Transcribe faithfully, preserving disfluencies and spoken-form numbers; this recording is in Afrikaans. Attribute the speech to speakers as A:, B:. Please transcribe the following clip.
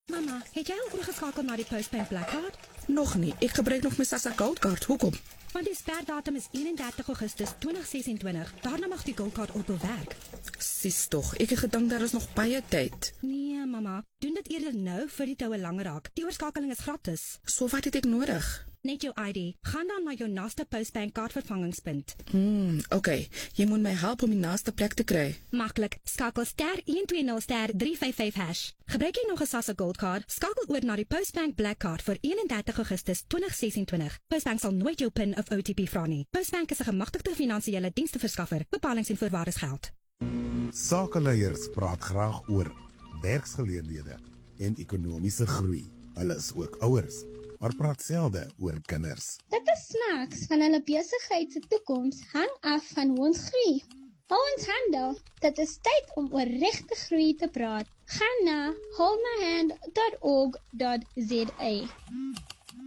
A: Mama, het jy al oorgeskakel na die Postbank Blackcard?
B: Nog nie, ek gebruik nog my Sasa Goldcard, hoekom?
A: Want die sperdatum is eenendertig Augustus tweeduisend sesentwintig. Daarna mag die Goldcard ophou werk.
B: Sis tog, ek het gedink daar is nog baie tyd.
A: Nee, mama, doen dit eerder nou vir die toue langer raak. Die oorskakeling is gratis.
B: So wat het ek nodig?
A: Net jou I D. Gaan dan na jou naaste Postbank kaartvervangingspunt.
B: Hmm, oké, okay. Jy moet my help om die naaste plek te kry.
A: Maklik, skakel ster een twee nul ster drie vyf vyf hash. Gebruik jy nog 'n Sasa Goldcard? Skakel oor na die Postbank Blackcard vir eenendertig Augustus tweeduisend sesentwintig. Postbank sal nooit jou PIN of O T P vra nie. Postbank is 'n gemagtigde finansiële diensteverskaffer. Bepalings en voorwaardes geld.
C: Sakeleiers praat graag oor werksgeleenthede en ekonomiese groei. Hulle is ook ouers, maar praat selde oor kinders.
D: Dit is snaaks, van hulle besigheid se toekoms hang af van hoe ons groei. Hou ons hande, dit is tyd om oor regte groei te praat. Gaan na hold my hand dot org dot za.